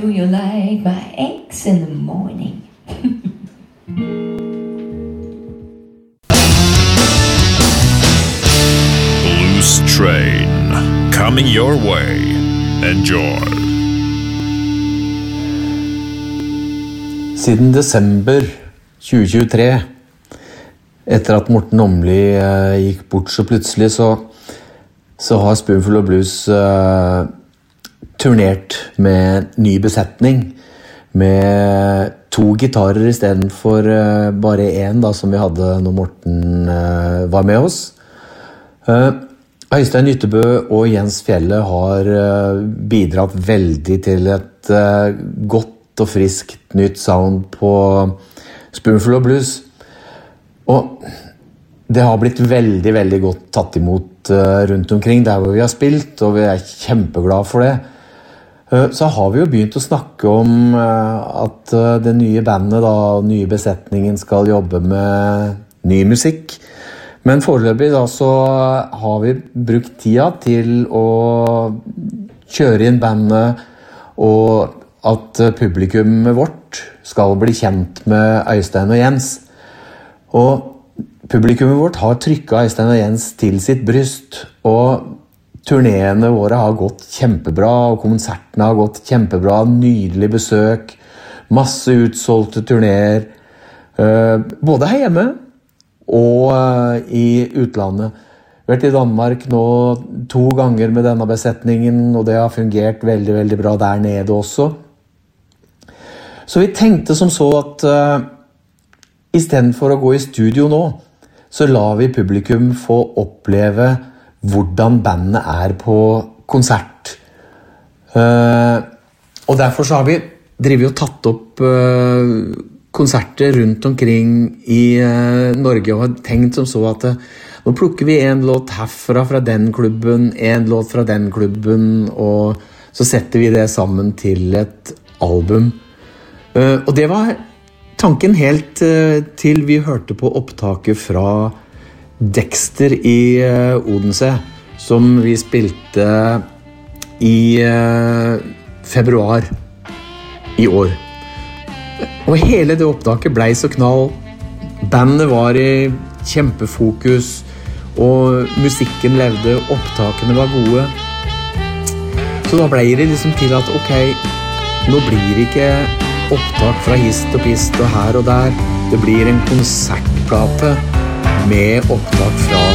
Do you like my eggs in the morning? Blues Train, coming your way. Enjoy. Siden desember 2023, etter at Morten Åmli gikk bort så plutselig, så har Spoonful of Blues turnert med ny besetning, med 2 gitarer I stedet for bare 1 da, som vi hadde når Morten var med oss. Øystein Ytterbø og Jens Fjelle har bidratt veldig til et godt og friskt nytt sound på Spoonful of Blues. Og det har blitt veldig, veldig godt tatt imot rundt omkring der hvor vi har spilt, og vi kjempeglade for det. Så har vi jo begynt å snakke om at det nye bandet da, nye besetningen skal jobbe med ny musikk. Men foreløpig da så har vi brukt tida til å kjøre inn bandet, og at publikummet vårt skal bli kjent med Øystein og Jens. Og publikummet vårt har trykket Øystein og Jens til sitt bryst, og turnéene våre har gått kjempebra, og konsertene har gått kjempebra, nydelig besøk, masse utsolgte turnéer, både her hjemme og I utlandet. Vært I Danmark nå 2 ganger med denne besetningen, og det har fungert veldig, veldig bra der nede også. Så vi tenkte som så at I stedet for å gå I studio nå, så lar vi publikum få oppleve hvordan bandet på konsert. Og derfor så har vi drivet og tatt opp konserter rundt omkring I Norge, og har tenkt som så at nå plukker vi en låt herfra fra den klubben, en låt fra den klubben, og så setter vi det sammen til et album. Og det var tanken helt til vi hørte på opptaket fra Dexter I Odense, som vi spilte I februar I år. Og hele det opptaket ble så knall. Bandet var I kjempefokus, og musikken levde, opptakene var gode. Så da ble det liksom til at ok, nå blir det ikke opptak fra hist og pist og her og der. Det blir en konsertplate med opptak fra